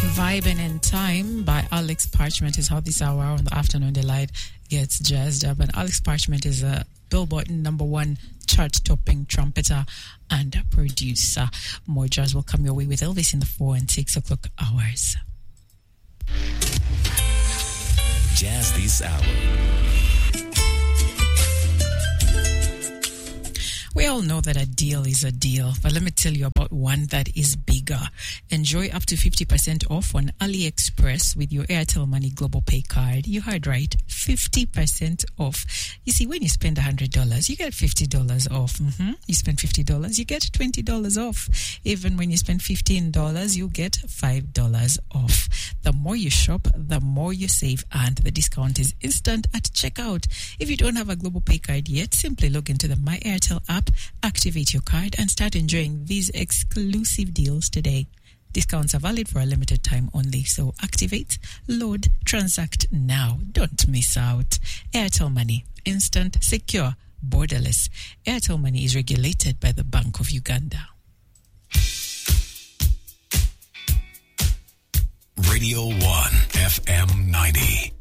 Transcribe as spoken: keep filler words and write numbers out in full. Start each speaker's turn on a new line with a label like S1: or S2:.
S1: Vibing in Time by Alex Parchment is how this hour on the Afternoon Delight gets jazzed up. And Alex Parchment is a Billboard number one chart-topping trumpeter and producer. More jazz will come your way with Elvis in the four and six o'clock hours.
S2: Jazz this hour.
S1: We all know that a deal is a deal, but let me tell you about one that is bigger. Enjoy up to fifty percent off on AliExpress with your Airtel Money Global Pay card. You heard right, fifty percent off. You see, when you spend one hundred dollars, you get fifty dollars off. Mm-hmm. You spend fifty dollars, you get twenty dollars off. Even when you spend fifteen dollars, you get five dollars off. The more you shop, the more you save, and the discount is instant at checkout. If you don't have a Global Pay card yet, simply log into the My Airtel app, activate your card, and start enjoying these exclusive deals today. Discounts are valid for a limited time only, so activate, load, transact now. Don't miss out. Airtel Money, instant, secure, borderless. Airtel Money is regulated by the Bank of Uganda.
S2: Radio one F M ninety.